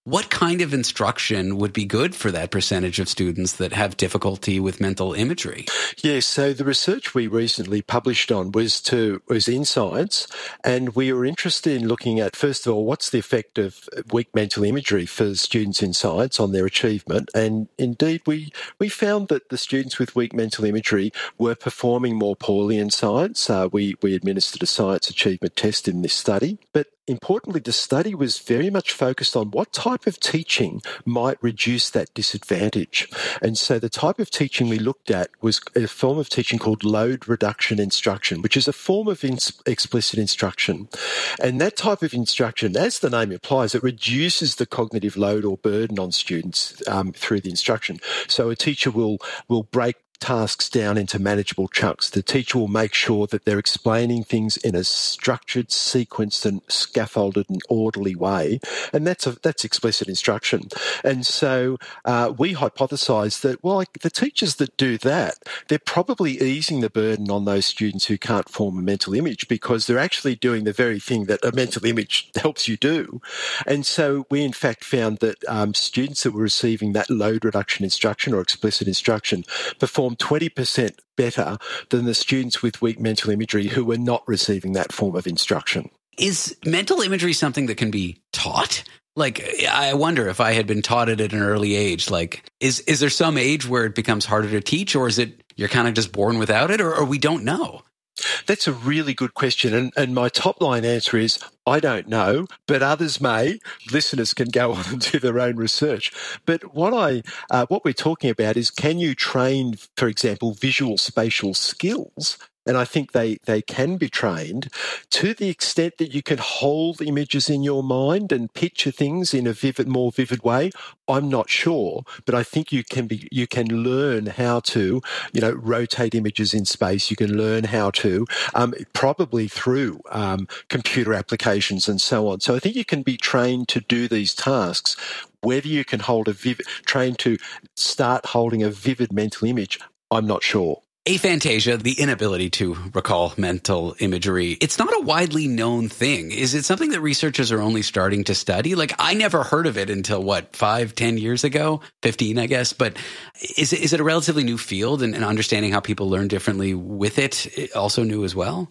What kind of instruction would be good for that percentage of students that have difficulty with mental imagery? Yes, so the research we recently published on was to was in science, and we were interested in looking at, first of all, what's the effect of weak mental imagery for students in science on their achievement. And indeed, we, we found that the students with weak mental imagery were performing more poorly in science. Uh, we, we administered a science achievement test in this study, but importantly, the study was very much focused on what type of teaching might reduce that disadvantage. And so the type of teaching we looked at was a form of teaching called load reduction instruction, which is a form of ins- explicit instruction. And that type of instruction, as the name implies, it reduces the cognitive load or burden on students um, through the instruction. So a teacher will, will break tasks down into manageable chunks. The teacher will make sure that they're explaining things in a structured, sequenced and scaffolded and orderly way. And that's a, that's explicit instruction. And so uh, we hypothesised that, well, like the teachers that do that, they're probably easing the burden on those students who can't form a mental image, because they're actually doing the very thing that a mental image helps you do. And so we, in fact, found that um, students that were receiving that load reduction instruction or explicit instruction performed twenty percent better than the students with weak mental imagery who were not receiving that form of instruction. Is mental imagery something that can be taught? Like, I wonder if I had been taught it at an early age, like, is, is there some age where it becomes harder to teach, or is it you're kind of just born without it, or, or we don't know? That's a really good question. And, and my top line answer is, I don't know, but others may. Listeners can go on and do their own research. But what I, uh, what we're talking about is, can you train, for example, visual spatial skills? And I think they, they can be trained to the extent that you can hold images in your mind and picture things in a vivid, more vivid way. I'm not sure, but I think you can be, you can learn how to, you know, rotate images in space. You can learn how to, um, probably through um, computer applications and so on. So I think you can be trained to do these tasks. Whether you can hold a vivid, trained to start holding a vivid mental image, I'm not sure. Aphantasia, the inability to recall mental imagery, it's not a widely known thing. Is it something that researchers are only starting to study? Like, I never heard of it until, what, five, ten years ago? fifteen, I guess. But is it, is it a relatively new field, and, and understanding how people learn differently with it also new as well?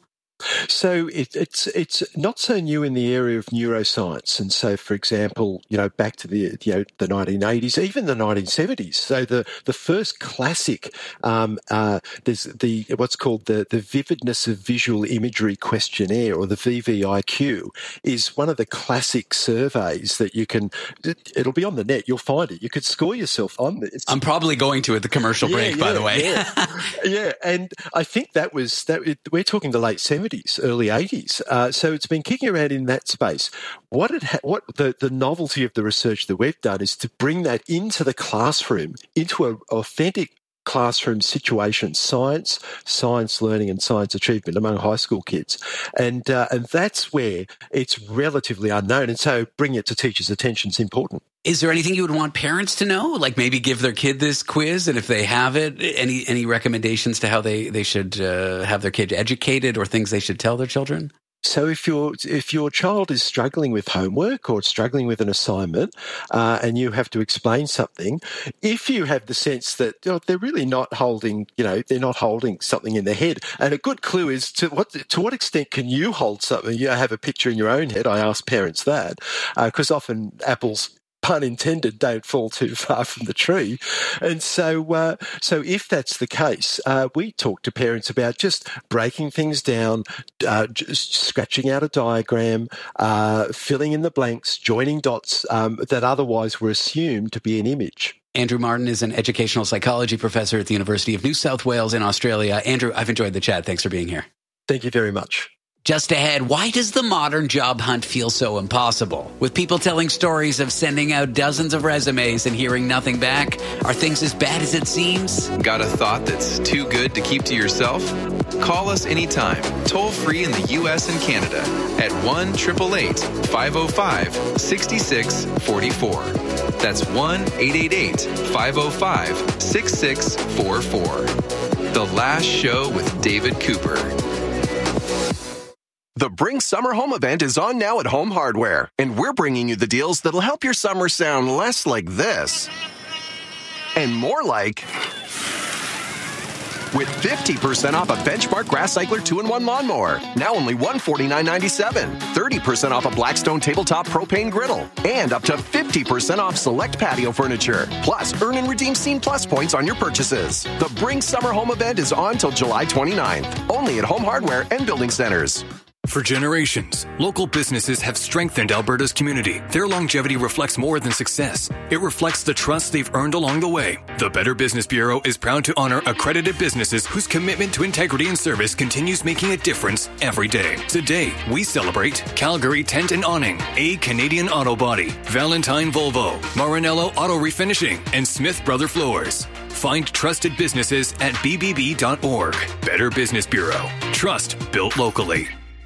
So it, it's it's not so new in the area of neuroscience, and so, for example, you know, back to the you know the nineteen eighties, even the nineteen seventies. So the the first classic, um, uh, there's the what's called the the Vividness of Visual Imagery Questionnaire, or the V V I Q, is one of the classic surveys that you can. It, it'll be on the net. You'll find it. You could score yourself on this. I'm probably going to at the commercial yeah, break, yeah, by the way. yeah. yeah, and I think that was that. We're talking the late seventies. Early eighties. Uh, so it's been kicking around in that space. What it ha- what the, the novelty of the research that we've done is to bring that into the classroom, into an authentic classroom situation, science, science learning and science achievement among high school kids. And, uh, and that's where it's relatively unknown. And so bringing it to teachers' attention is important. Is there anything you would want parents to know? Like maybe give their kid this quiz, and if they have it, any any recommendations to how they, they should uh, have their kid educated, or things they should tell their children? So if your if your child is struggling with homework or struggling with an assignment, uh, and you have to explain something, if you have the sense that you know, they're really not holding, you know, they're not holding something in their head, and a good clue is to what to what extent can you hold something? You have a picture in your own head. I ask parents that because uh, often apples, pun intended, don't fall too far from the tree. And so uh, so if that's the case, uh, we talk to parents about just breaking things down, uh, just scratching out a diagram, uh, filling in the blanks, joining dots um, that otherwise were assumed to be an image. Andrew Martin is an educational psychology professor at the University of New South Wales in Australia. Andrew, I've enjoyed the chat. Thanks for being here. Thank you very much. Just ahead, why does the modern job hunt feel so impossible? With people telling stories of sending out dozens of resumes and hearing nothing back, are things as bad as it seems? Got a thought that's too good to keep to yourself? Call us anytime, toll free in the U S and Canada at one eight eight eight, five oh five, six six four four. That's one eight eight eight, five oh five, six six four four. The Last Show with David Cooper. The Bring Summer Home event is on now at Home Hardware, and we're bringing you the deals that'll help your summer sound less like this and more like... with fifty percent off a Benchmark Grass Cycler two in one lawnmower, now only one hundred forty-nine ninety-seven. thirty percent off a Blackstone Tabletop Propane Griddle, and up to fifty percent off select patio furniture. Plus, earn and redeem Scene Plus points on your purchases. The Bring Summer Home event is on till July twenty-ninth, only at Home Hardware and Building Centers. For generations, local businesses have strengthened Alberta's community. Their longevity reflects more than success. It reflects the trust they've earned along the way. The Better Business Bureau is proud to honor accredited businesses whose commitment to integrity and service continues making a difference every day. Today, we celebrate Calgary Tent and Awning, A Canadian Auto Body, Valentine Volvo, Marinello Auto Refinishing, and Smith Brother Floors. Find trusted businesses at b b b dot org. Better Business Bureau. Trust built locally.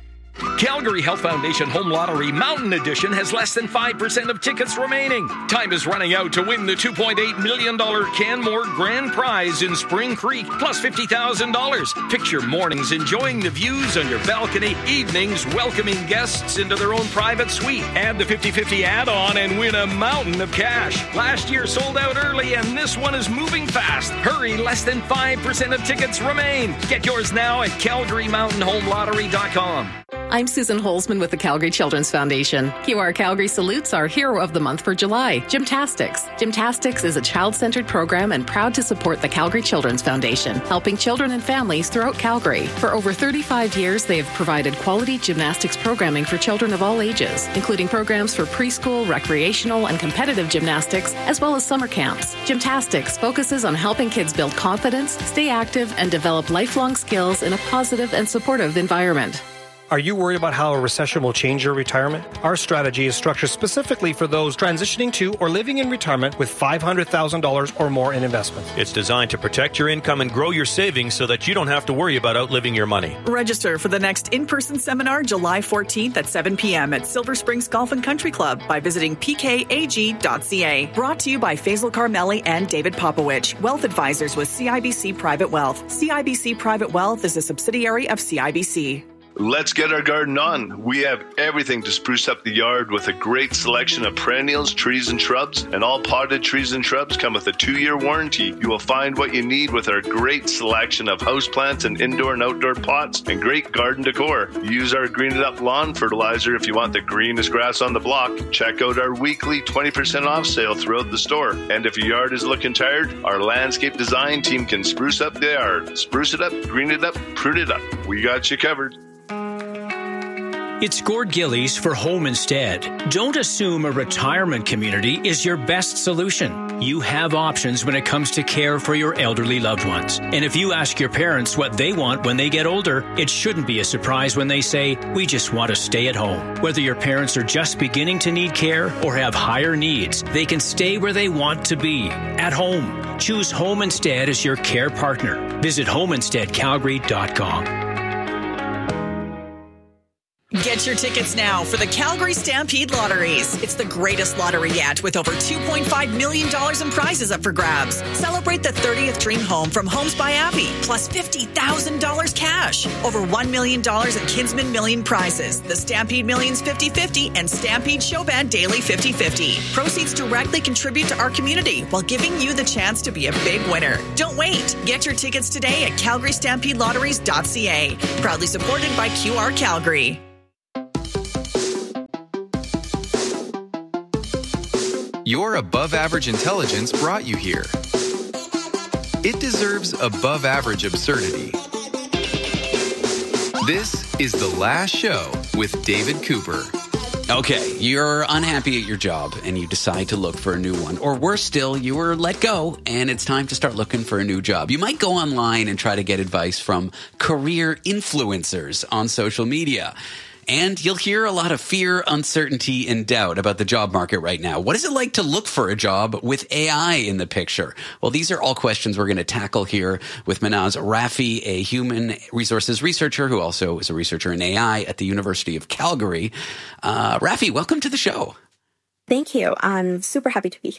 Calgary Health Foundation Home Lottery Mountain Edition has less than five percent of tickets remaining. Time is running out to win the two point eight million dollars Canmore Grand Prize in Spring Creek, plus fifty thousand dollars. Picture mornings enjoying the views on your balcony, evenings welcoming guests into their own private suite. Add the fifty-fifty add-on and win a mountain of cash. Last year sold out early, and this one is moving fast. Hurry, less than five percent of tickets remain. Get yours now at calgary mountain home lottery dot com. I'm Susan Holzman with the Calgary Children's Foundation. Q R Calgary salutes our hero of the month for July, Gymtastics. Gymtastics is a child-centered program and proud to support the Calgary Children's Foundation, helping children and families throughout Calgary. For over thirty-five years, they have provided quality gymnastics programming for children of all ages, including programs for preschool, recreational, and competitive gymnastics, as well as summer camps. Gymtastics focuses on helping kids build confidence, stay active, and develop lifelong skills in a positive and supportive environment. Are you worried about how a recession will change your retirement? Our strategy is structured specifically for those transitioning to or living in retirement with five hundred thousand dollars or more in investments. It's designed to protect your income and grow your savings so that you don't have to worry about outliving your money. Register for the next in-person seminar July fourteenth at seven p.m. at Silver Springs Golf and Country Club by visiting p k a g dot c a. Brought to you by Faisal Carmeli and David Popowich, Wealth Advisors with C I B C Private Wealth. C I B C Private Wealth is a subsidiary of C I B C. Let's get our garden on. We have everything to spruce up the yard with a great selection of perennials, trees, and shrubs. And all potted trees and shrubs come with a two-year warranty. You will find what you need with our great selection of houseplants and indoor and outdoor pots and great garden decor. Use our Green It Up lawn fertilizer if you want the greenest grass on the block. Check out our weekly twenty percent off sale throughout the store. And if your yard is looking tired, our landscape design team can spruce up the yard. Spruce it up, green it up, prune it up. We got you covered. It's Gord Gillies for Home Instead. Don't assume a retirement community is your best solution. You have options when it comes to care for your elderly loved ones. And if you ask your parents what they want when they get older, it shouldn't be a surprise when they say, we just want to stay at home. Whether your parents are just beginning to need care or have higher needs, they can stay where they want to be, at home. Choose Home Instead as your care partner. Visit home instead calgary dot com. Get your tickets now for the Calgary Stampede Lotteries. It's the greatest lottery yet with over two point five million dollars in prizes up for grabs. Celebrate the thirtieth dream home from Homes by Abbey, plus fifty thousand dollars cash. Over one million dollars in Kinsman Million prizes. The Stampede Millions fifty fifty and Stampede Showband Daily fifty fifty. Proceeds directly contribute to our community while giving you the chance to be a big winner. Don't wait. Get your tickets today at calgary stampede lotteries dot c a. Proudly supported by Q R Calgary. Your above-average intelligence brought you here. It deserves above-average absurdity. This is The Last Show with David Cooper. Okay, you're unhappy at your job and you decide to look for a new one. Or worse still, you were let go and it's time to start looking for a new job. You might go online and try to get advice from career influencers on social media. And you'll hear a lot of fear, uncertainty, and doubt about the job market right now. What is it like to look for a job with A I in the picture? Well, these are all questions we're going to tackle here with Manaz Rafi, a human resources researcher who also is a researcher in A I at the University of Calgary. Uh, Rafi, welcome to the show. Thank you. I'm super happy to be here.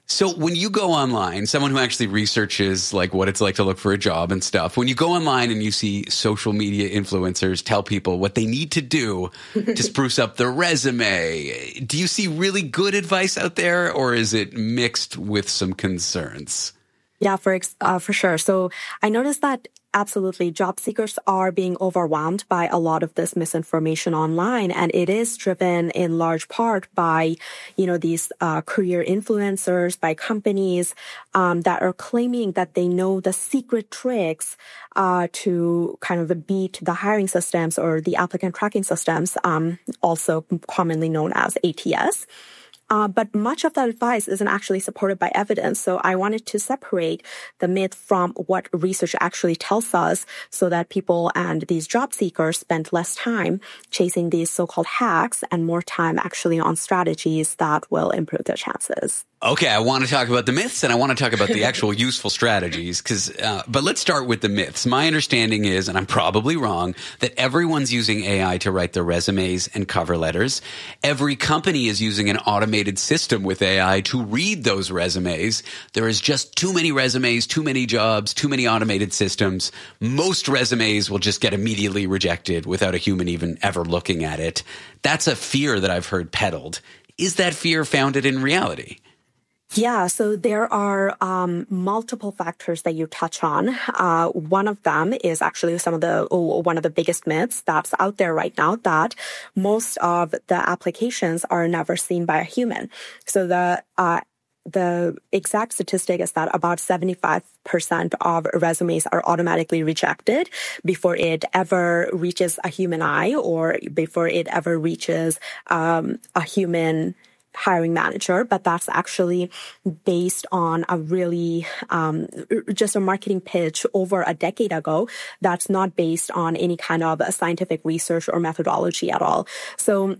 So when you go online, someone who actually researches like what it's like to look for a job and stuff, when you go online and you see social media influencers tell people what they need to do to spruce up their resume, do you see really good advice out there, or is it mixed with some concerns? Yeah, for ex- uh, for sure. So I noticed that absolutely job seekers are being overwhelmed by a lot of this misinformation online, and it is driven in large part by, you know, these uh, career influencers, by companies um, that are claiming that they know the secret tricks uh, to kind of beat the hiring systems or the applicant tracking systems, um, also commonly known as A T S. Uh, but much of that advice isn't actually supported by evidence. So I wanted to separate the myth from what research actually tells us so that people and these job seekers spend less time chasing these so-called hacks and more time actually on strategies that will improve their chances. Okay, I want to talk about the myths and I want to talk about the actual useful strategies. Cause, uh, but let's start with the myths. My understanding is, and I'm probably wrong, that everyone's using A I to write their resumes and cover letters. Every company is using an automated system with A I to read those resumes. There is just too many resumes, too many jobs, too many automated systems. Most resumes will just get immediately rejected without a human even ever looking at it. That's a fear that I've heard peddled. Is that fear founded in reality? Yeah, so there are um, multiple factors that you touch on. Uh, one of them is actually some of the oh, one of the biggest myths that's out there right now, that most of the applications are never seen by a human. So the uh, the exact statistic is that about seventy-five percent of resumes are automatically rejected before it ever reaches a human eye or before it ever reaches um, a human hiring manager, but that's actually based on a really um, just a marketing pitch over a decade ago. That's not based on any kind of scientific research or methodology at all. So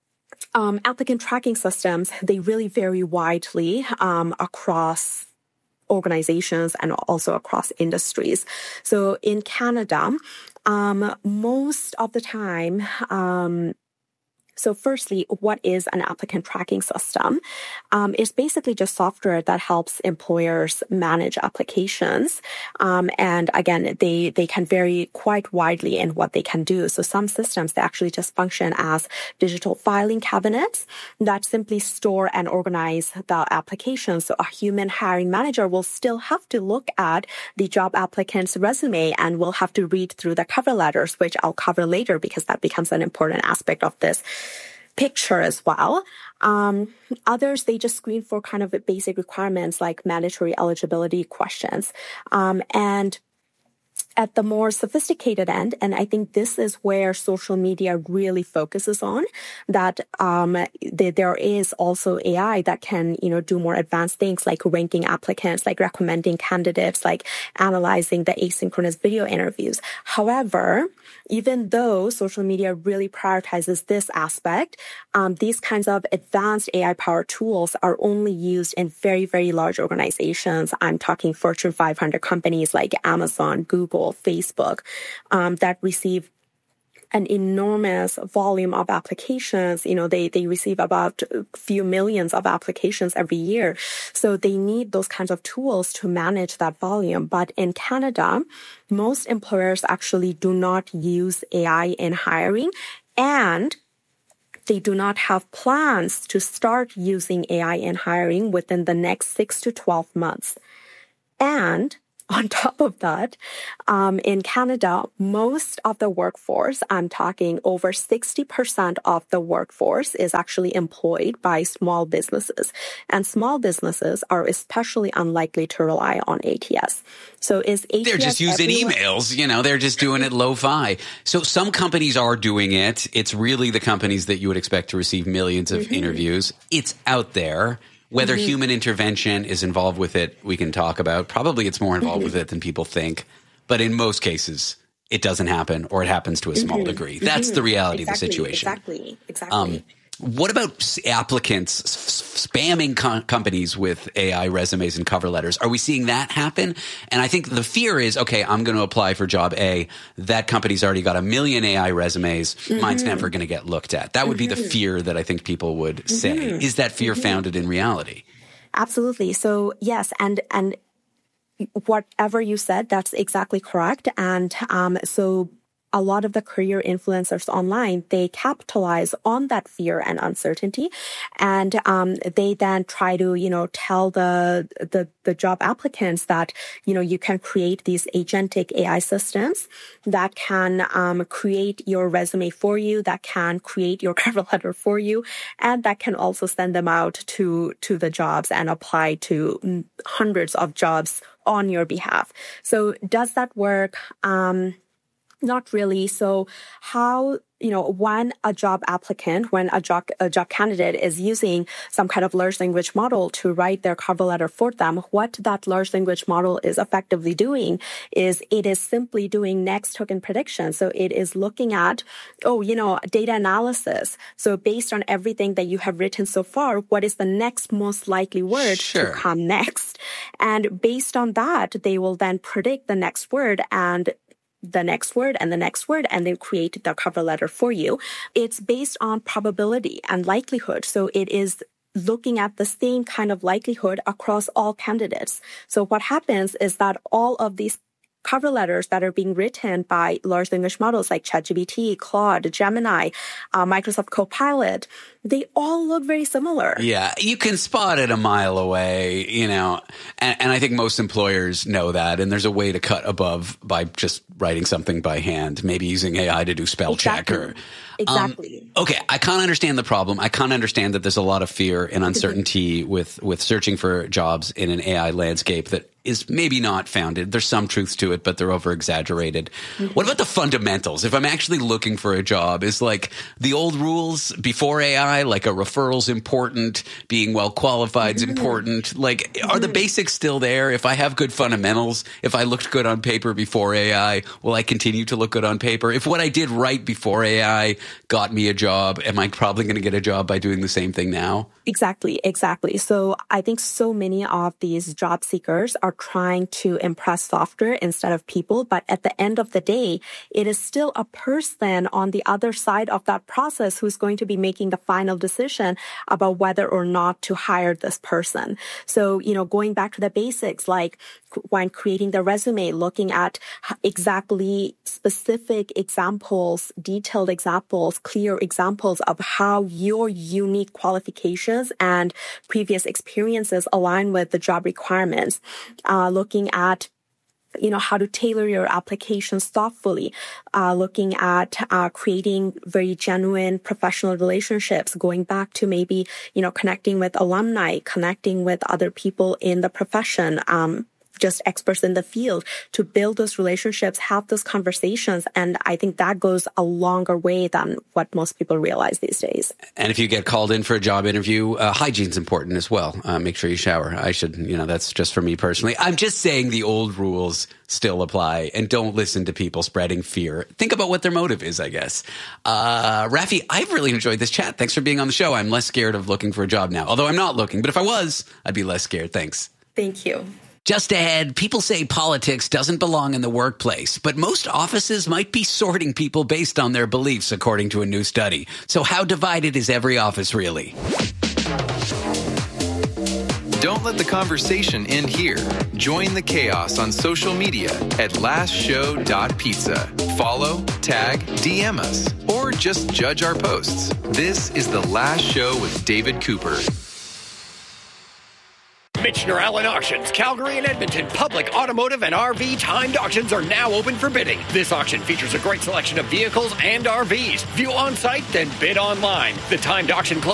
um, applicant tracking systems, they really vary widely um, across organizations and also across industries. So in Canada, um, most of the time, um, So firstly, what is an applicant tracking system? Um, it's basically just software that helps employers manage applications. Um, and again, they, they can vary quite widely in what they can do. So some systems, they actually just function as digital filing cabinets that simply store and organize the applications. So a human hiring manager will still have to look at the job applicant's resume and will have to read through the cover letters, which I'll cover later because that becomes an important aspect of this picture as well. Um, others, they just screen for kind of basic requirements like mandatory eligibility questions. Um, and at the more sophisticated end, and I think this is where social media really focuses on, that um, the, there is also A I that can, you know, do more advanced things like ranking applicants, like recommending candidates, like analyzing the asynchronous video interviews. However, even though social media really prioritizes this aspect, um, these kinds of advanced A I-powered tools are only used in very, very large organizations. I'm talking Fortune five hundred companies like Amazon, Google, Facebook, um, that receive an enormous volume of applications. You know, they, they receive about a few millions of applications every year. So they need those kinds of tools to manage that volume. But in Canada, most employers actually do not use A I in hiring, and they do not have plans to start using A I in hiring within the next six to twelve months. And on top of that, um, in Canada, most of the workforce, I'm talking over sixty percent of the workforce, is actually employed by small businesses. And small businesses are especially unlikely to rely on A T S. So is A T S They're just using everyone? emails, you know, they're just doing it lo-fi. So some companies are doing it. It's really the companies that you would expect to receive millions of mm-hmm. interviews. It's out there. Whether mm-hmm. human intervention is involved with it, we can talk about. Probably it's more involved mm-hmm. with it than people think. But in most cases, it doesn't happen, or it happens to a small mm-hmm. degree. That's mm-hmm. the reality exactly, of the situation. Exactly, exactly. Um, what about applicants spamming com- companies with A I resumes and cover letters? Are we seeing that happen? And I think the fear is, okay, I'm going to apply for job A. That company's already got a million A I resumes. Mm-hmm. Mine's never going to get looked at. That would mm-hmm. be the fear that I think people would say. Mm-hmm. Is that fear mm-hmm. founded in reality? Absolutely. So yes, and and whatever you said, that's exactly correct. And um, so a lot of the career influencers online, they capitalize on that fear and uncertainty. And um, they then try to, you know, tell the, the, the job applicants that, you know, you can create these agentic A I systems that can um, create your resume for you, that can create your cover letter for you, and that can also send them out to, to the jobs and apply to hundreds of jobs on your behalf. So does that work? Um, Not really. So how, you know, when a job applicant, when a job, a job candidate is using some kind of large language model to write their cover letter for them, what that large language model is effectively doing is it is simply doing next token prediction. So it is looking at, oh, you know, data analysis. So based on everything that you have written so far, what is the next most likely word Sure. to come next? And based on that, they will then predict the next word and the next word and the next word, and then create the cover letter for you. It's based on probability and likelihood. So it is looking at the same kind of likelihood across all candidates. So what happens is that all of these cover letters that are being written by large language models like ChatGPT, Claude, Gemini, uh, Microsoft Copilot, they all look very similar. Yeah, you can spot it a mile away, you know, and, and I think most employers know that. And there's a way to cut above by just writing something by hand, maybe using A I to do spell Exactly. check or. Exactly. Um, okay, I can't understand the problem. I can't understand that there's a lot of fear and uncertainty with, with searching for jobs in an A I landscape that is maybe not founded. There's some truth to it, but they're over exaggerated. Mm-hmm. What about the fundamentals? If I'm actually looking for a job, is like the old rules before A I, like a referral's important, being well qualified is mm-hmm. important. Like, mm-hmm. are the basics still there? If I have good fundamentals, if I looked good on paper before A I, will I continue to look good on paper? If what I did right before A I got me a job, am I probably going to get a job by doing the same thing now? Exactly, exactly. So I think so many of these job seekers are trying to impress software instead of people. But at the end of the day, it is still a person on the other side of that process who's going to be making the final decision about whether or not to hire this person. So, you know, going back to the basics, like when creating the resume, looking at exactly specific examples, detailed examples, clear examples of how your unique qualifications and previous experiences align with the job requirements. Uh, looking at you know, how to tailor your applications thoughtfully, uh, looking at uh, creating very genuine professional relationships, going back to maybe, you know, connecting with alumni, connecting with other people in the profession, um, just experts in the field, to build those relationships, have those conversations. And I think that goes a longer way than what most people realize these days. And if you get called in for a job interview, uh, hygiene's important as well. Uh, make sure you shower. I should, you know, that's just for me personally. I'm just saying the old rules still apply, and don't listen to people spreading fear. Think about what their motive is, I guess. Uh, Rafi, I've really enjoyed this chat. Thanks for being on the show. I'm less scared of looking for a job now, although I'm not looking. But if I was, I'd be less scared. Thanks. Thank you. Just ahead, people say politics doesn't belong in the workplace, but most offices might be sorting people based on their beliefs, according to a new study. So how divided is every office really? Don't let the conversation end here. Join the chaos on social media at last show dot pizza. Follow, tag, D M us, or just judge our posts. This is The Last Show with David Cooper. Michener Allen Auctions, Calgary and Edmonton public automotive and R V timed auctions are now open for bidding. This auction features a great selection of vehicles and R Vs. View on site, then bid online. The timed auction closes